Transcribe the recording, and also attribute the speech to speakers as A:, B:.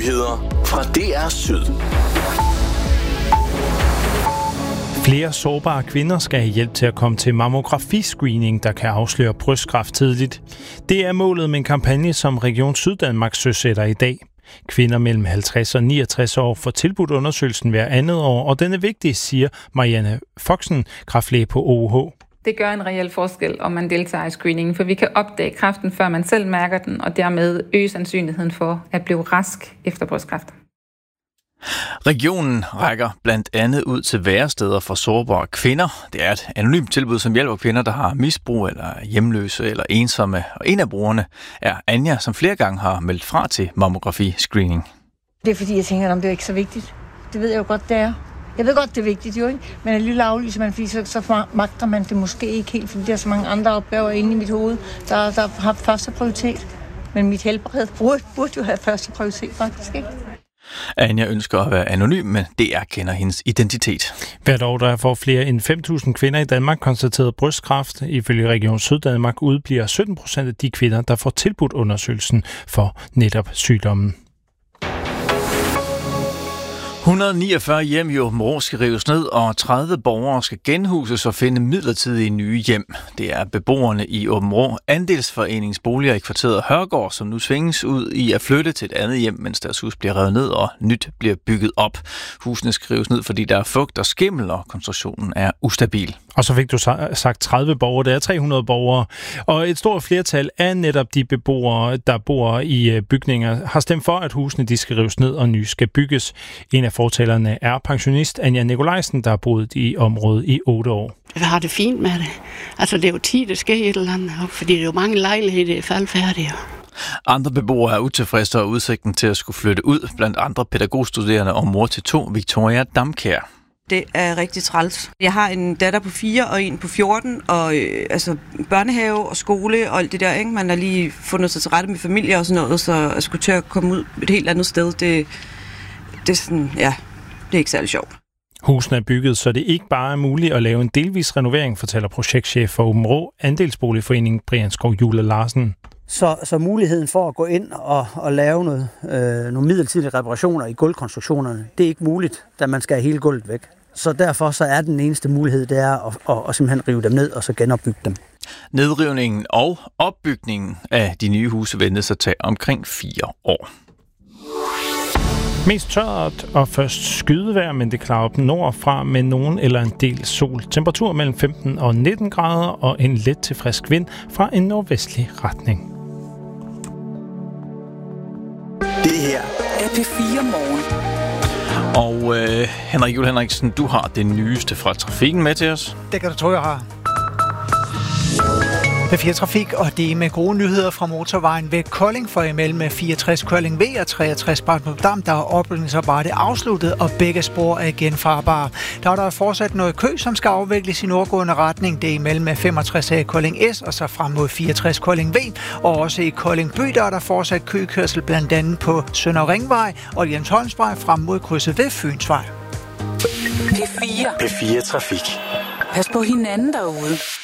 A: Nyheder fra DR Syd.
B: Flere sårbare kvinder skal have hjælp til at komme til mammografiscreening, der kan afsløre brystkræft tidligt. Det er målet med en kampagne, som Region Syddanmark søsætter i dag. Kvinder mellem 50 og 69 år får tilbudt undersøgelsen hver andet år, og den er vigtig, siger Marianne Foxen, kræftlæge på OUH.
C: Det gør en reel forskel, om man deltager i screeningen, for vi kan opdage kræften, før man selv mærker den, og dermed øge sandsynligheden for at blive rask efter brystkræft.
D: Regionen rækker blandt andet ud til væresteder for sårbare kvinder. Det er et anonymt tilbud, som hjælper kvinder, der har misbrug eller hjemløse eller ensomme. Og en af brugerne er Anja, som flere gange har meldt fra til mammografi-screening.
E: Det er fordi, jeg tænker, at det er ikke så vigtigt. Det ved jeg jo godt, det er. Jeg ved godt, det er vigtigt jo, ikke? Men alligevel aflyser man, fordi så magter man det måske ikke helt, fordi der er så mange andre opgaver inde i mit hoved, der har første prioritet. Men mit helbred burde jo have første prioritet, faktisk, ikke?
D: Anja ønsker at være anonym, men DR kender hendes identitet.
B: Hvert år der får flere end 5.000 kvinder i Danmark konstateret brystkræft. Ifølge Region Syddanmark udbliver 17% af de kvinder, der får tilbudt undersøgelsen for netop sygdommen.
D: 149 hjem i Aabenraa skal rives ned, og 30 borgere skal genhuses og finde midlertidige nye hjem. Det er beboerne i Aabenraa andelsforeningsboliger i kvarteret Hørgård, som nu tvinges ud i at flytte til et andet hjem, mens deres hus bliver revet ned og nyt bliver bygget op. Husene skal rives ned, fordi der er fugt og skimmel, og konstruktionen er ustabil.
B: Og så fik du sagt 30 borgere, det er 300 borgere. Og et stort flertal af netop de beboere, der bor i bygninger, har stemt for, at husene de skal rives ned og nye skal bygges. En af fortalerne er pensionist Anja Nikolajsen, der har boet i området i 8 år.
F: Jeg har det fint med det. Altså det er jo tid, der sker et eller andet, fordi det er jo mange lejligheder, der er faldfærdige.
D: Andre beboere er utilfredse og udsigten til at skulle flytte ud, blandt andre pædagogstuderende og mor til 2, Victoria Damkjær.
G: Det er rigtig træls. Jeg har en datter på 4 og en på 14, og altså børnehave og skole og alt det der, ikke? Man har lige fundet sig til rette med familie og sådan noget, så at skulle til at komme ud et helt andet sted, det er sådan, ja, det er ikke særlig sjovt.
B: Husene er bygget, så det ikke bare er muligt at lave en delvis renovering, fortæller projektchef for Aabenraa Andelsboligforening Brian Skov Jule Larsen.
H: Så muligheden for at gå ind og lave nogle midlertidige reparationer i gulvkonstruktionerne, det er ikke muligt, da man skal have hele gulvet væk. Så derfor så er den eneste mulighed, det er at simpelthen rive dem ned og så genopbygge dem.
D: Nedrivningen og opbygningen af de nye huse ventes at tage omkring 4 år.
B: Mest tørt og først skydevejr, men det klarer op nordfra med nogen eller en del sol. Temperatur mellem 15 og 19 grader og en let til frisk vind fra en nordvestlig retning.
A: Det her er P4 Morgen.
D: Og Henrik Juhl Henriksen, du har det nyeste fra trafikken med til os.
I: Det kan du tro, jeg har. P4 Trafik, og det er med gode nyheder fra motorvejen ved Kolding, for imellem med 64 Kolding V og 63 Bartmuldam, der er oprydningsarbejde afsluttet, og begge spor er igen farbare. Der er fortsat noget kø, som skal afvikles i nordgående retning. Det er imellem med 65 A Kolding S og så frem mod 64 Kolding V, og også i Kolding By, der er der fortsat køkørsel blandt andet på Sønder Ringvej og Jensholmsvej frem mod krydset ved Fynsvej.
A: P4 Trafik.
J: Pas på hinanden derude.